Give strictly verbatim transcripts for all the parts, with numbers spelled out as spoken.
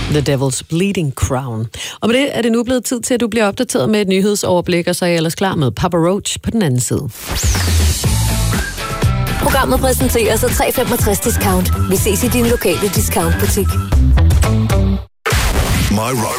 The Devil's Bleeding Crown. Og med det er det nu blevet tid til, at du bliver opdateret med et nyhedsoverblik, og så er jeg ellers klar med Papa Roach på den anden side. Programmet præsenteres af tre femogtres discount. Vi ses i din lokale discountbutik. My Rock.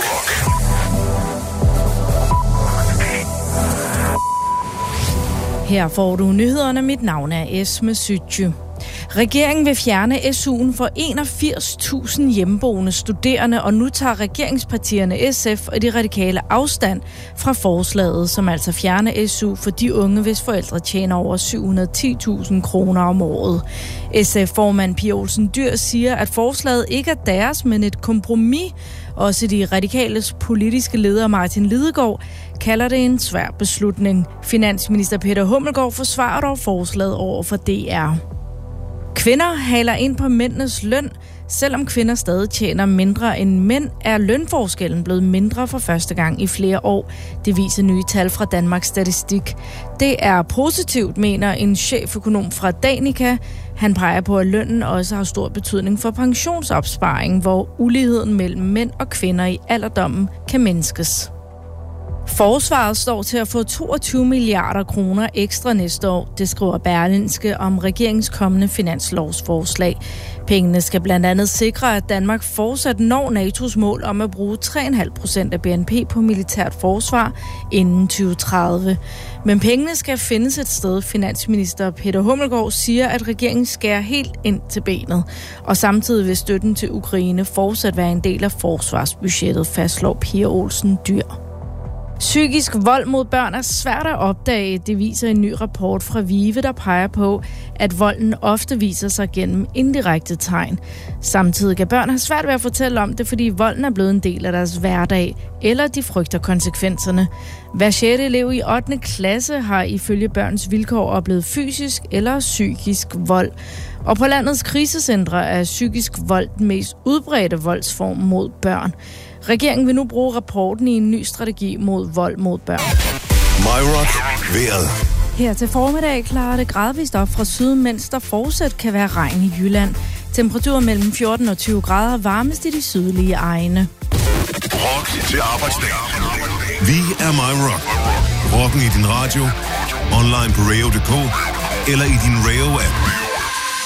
Her får du nyhederne. Mit navn er Esme Sytje. Regeringen vil fjerne S U'en for enogfirs tusind hjemmeboende studerende, og nu tager regeringspartierne S F og de radikale afstand fra forslaget, som altså fjerner S U for de unge, hvis forældre tjener over syv hundrede og ti tusind kroner om året. S F-formand Pia Olsen Dyhr siger, at forslaget ikke er deres, men et kompromis. Også de radikales politiske leder Martin Lidegaard kalder det en svær beslutning. Finansminister Peter Hummelgaard forsvarer dog forslaget over for D R. Kvinder haler ind på mændenes løn. Selvom kvinder stadig tjener mindre end mænd, er lønforskellen blevet mindre for første gang i flere år. Det viser nye tal fra Danmarks Statistik. Det er positivt, mener en cheføkonom fra Danica. Han peger på, at lønnen også har stor betydning for pensionsopsparing, hvor uligheden mellem mænd og kvinder i alderdommen kan mindskes. Forsvaret står til at få toogtyve milliarder kroner ekstra næste år, det skriver Berlingske om regeringens kommende finanslovsforslag. Pengene skal blandt andet sikre, at Danmark fortsat når NATO's mål om at bruge tre komma fem procent af B N P på militært forsvar inden tyve tredive. Men pengene skal findes et sted. Finansminister Peter Hummelgaard siger, at regeringen skærer helt ind til benet, og samtidig vil støtten til Ukraine fortsat være en del af forsvarsbudgettet, fastslår Pia Olsen Dyhr. Psykisk vold mod børn er svært at opdage, det viser en ny rapport fra VIVE, der peger på, at volden ofte viser sig gennem indirekte tegn. Samtidig kan børn have svært ved at fortælle om det, fordi volden er blevet en del af deres hverdag, eller de frygter konsekvenserne. Hver sjette elev i ottende klasse har ifølge Børns Vilkår oplevet fysisk eller psykisk vold. Og på landets krisecentre er psykisk vold den mest udbredte voldsform mod børn. Regeringen vil nu bruge rapporten i en ny strategi mod vold mod børn. My Rock. Vejret. Her til formiddag klarer det gradvist op fra syd, mens der fortsat kan være regn i Jylland. Temperaturer mellem fjorten og tyve grader, varmest i de sydlige egne. Rock til arbejdsdag. Vi er My Rock. Rocken i din radio, online på radio punktum d k eller i din Radio-app.